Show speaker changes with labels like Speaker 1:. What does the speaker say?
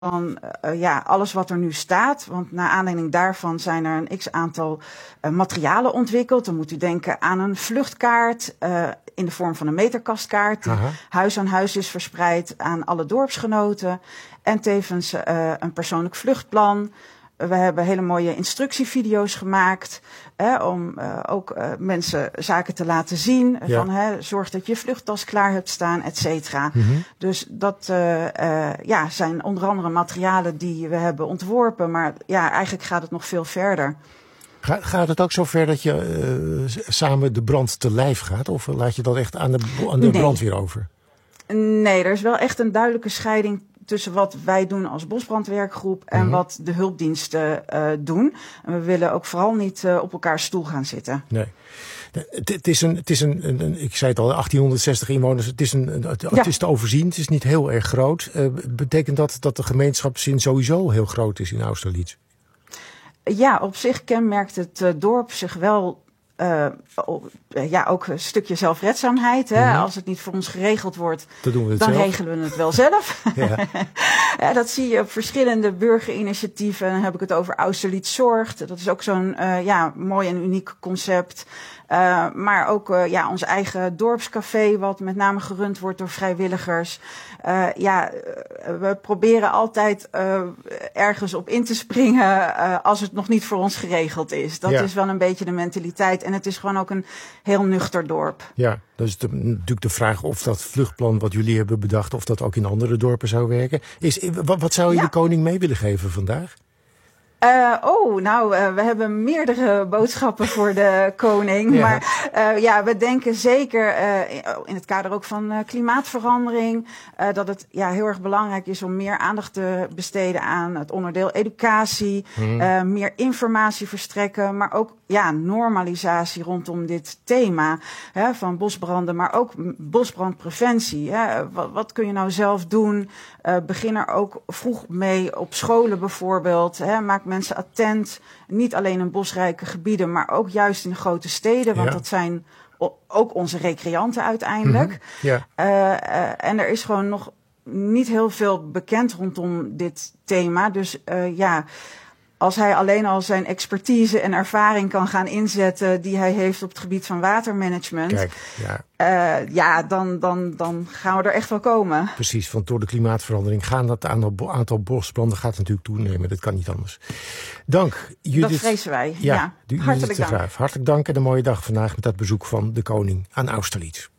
Speaker 1: van alles wat er nu staat. Want naar aanleiding daarvan zijn er een x-aantal materialen ontwikkeld. Dan moet u denken aan een vluchtkaart in de vorm van een meterkastkaart. Die huis aan huis is verspreid aan alle dorpsgenoten. En tevens een persoonlijk vluchtplan. We hebben hele mooie instructievideo's gemaakt om ook mensen zaken te laten zien. Van zorg dat je vluchttas klaar hebt staan, et cetera. Dus dat zijn onder andere materialen die we hebben ontworpen. Maar eigenlijk gaat het nog veel verder.
Speaker 2: Gaat het ook zo ver dat je samen de brand te lijf gaat? Of laat je dat echt aan de brandweer over?
Speaker 1: Nee, er is wel echt een duidelijke scheiding tussen wat wij doen als bosbrandwerkgroep en wat de hulpdiensten doen. En we willen ook vooral niet op elkaars stoel gaan zitten.
Speaker 2: Nee. Het is een ik zei het al, 1860 inwoners. Het is te overzien. Het is niet heel erg groot. Betekent dat de gemeenschapszin sowieso heel groot is in Austerlitz?
Speaker 1: Ja, op zich kenmerkt het dorp zich wel ook een stukje zelfredzaamheid. Hè? Als het niet voor ons geregeld wordt, dan regelen we het wel zelf. Ja. Dat zie je op verschillende burgerinitiatieven. Dan heb ik het over Austerlitz Zorgt. Dat is ook zo'n mooi en uniek concept. Maar ook ons eigen dorpscafé, wat met name gerund wordt door vrijwilligers. We proberen altijd ergens op in te springen als het nog niet voor ons geregeld is. Dat is wel een beetje de mentaliteit. En het is gewoon ook een heel nuchter dorp. Ja,
Speaker 2: dat is natuurlijk de vraag of dat vluchtplan wat jullie hebben bedacht, of dat ook in andere dorpen zou werken. Wat zou je de koning mee willen geven vandaag?
Speaker 1: We hebben meerdere boodschappen voor de koning. Ja. Maar we denken zeker in het kader ook van klimaatverandering dat het heel erg belangrijk is om meer aandacht te besteden aan het onderdeel educatie, meer informatie verstrekken, maar ook normalisatie rondom dit thema van bosbranden, maar ook bosbrandpreventie. Wat kun je nou zelf doen? Begin er ook vroeg mee op scholen bijvoorbeeld. Maak mensen attent, niet alleen in bosrijke gebieden, maar ook juist in de grote steden, want dat zijn ook onze recreanten uiteindelijk. En er is gewoon nog niet heel veel bekend rondom dit thema. Dus als hij alleen al zijn expertise en ervaring kan gaan inzetten die hij heeft op het gebied van watermanagement. Dan gaan we er echt wel komen.
Speaker 2: Precies, want door de klimaatverandering gaat dat aantal bosbranden gaat natuurlijk toenemen. Dat kan niet anders. Dank, Judith.
Speaker 1: Dat vrezen wij.
Speaker 2: Hartelijk dank. Hartelijk dank en een mooie dag vandaag met dat bezoek van de koning aan Austerlitz.